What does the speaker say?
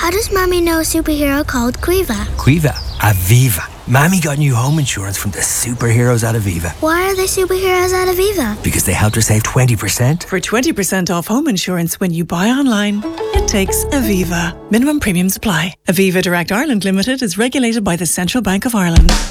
How does Mommy know a superhero called Quiva? Quiva? Aviva. Mommy got new home insurance from the superheroes at Aviva. Why are they superheroes at Aviva? Because they helped her save 20%. For 20% off home insurance when you buy online, it takes Aviva. Minimum premiums apply. Aviva Direct Ireland Limited is regulated by the Central Bank of Ireland.